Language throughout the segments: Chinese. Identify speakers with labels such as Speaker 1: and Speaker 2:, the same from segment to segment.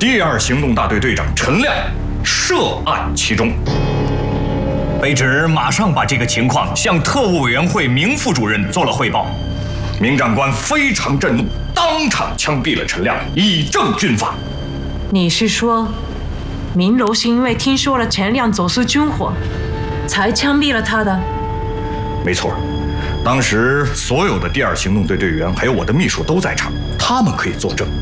Speaker 1: 第2行动大队队长陈亮涉案其中。卑职马上把这个情况向特务委员会明副主任做了汇报。明长官非常震怒，当场枪毙了陈亮，以正军法。
Speaker 2: 你是说，明楼是因为听说了陈亮走私军火，才枪毙了他的？
Speaker 1: 没错，当时所有的第2行动队队员还有我的秘书都在场，他们可以作证。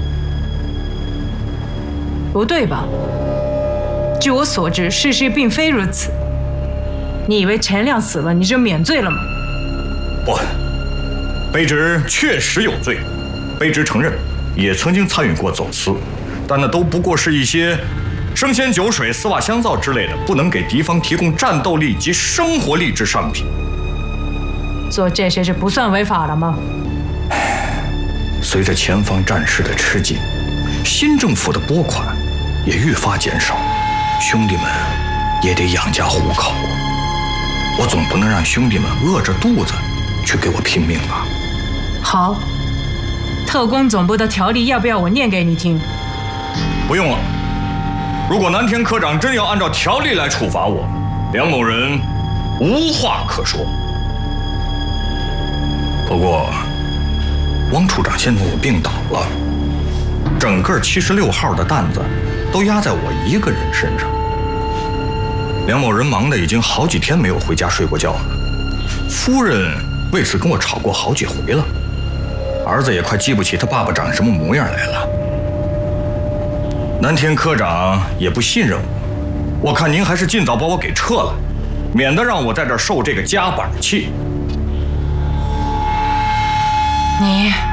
Speaker 2: 不对吧？据我所知，事实并非如此。你以为陈亮死了你就免罪了吗？
Speaker 1: 不，卑职确实有罪，卑职承认也曾经参与过走私，但那都不过是一些生鲜酒水、丝袜香皂之类的不能给敌方提供战斗力及生活力之商品。
Speaker 2: 做这些事不算违法了吗？
Speaker 1: 随着前方战事的吃紧，新政府的拨款也愈发减少，兄弟们也得养家糊口。我总不能让兄弟们饿着肚子去给我拼命吧？
Speaker 2: 好，特工总部的条例要不要我念给你听？
Speaker 1: 不用了。如果南田科长真要按照条例来处罚我，梁某人无话可说。不过，汪处长现在也病倒了，整个76号的担子都压在我一个人身上。梁某人忙得已经好几天没有回家睡过觉了，夫人为此跟我吵过好几回了，儿子也快记不起他爸爸长什么模样来了。南田科长也不信任我，我看您还是尽早把我给撤了，免得让我在这儿受这个夹板气。
Speaker 2: 你